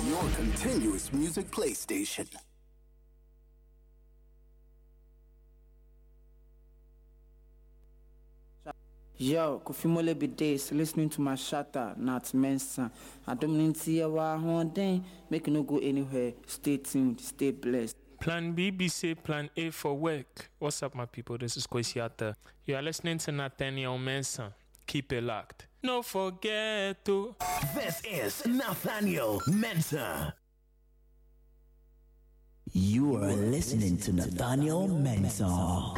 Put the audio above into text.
Your continuous music play station. Yo, Kofimole Bidays, listening to my shatter, not Mensa. I don't need to see a one day. Make no go anywhere. Stay tuned, stay blessed. Plan B, B say Plan A for work. What's up, my people? This is Kwesiata. You are listening to Nathaniel Mensah. Keep it locked. No forget to. This is Nathaniel Mensah. You are listening to Nathaniel Mensah.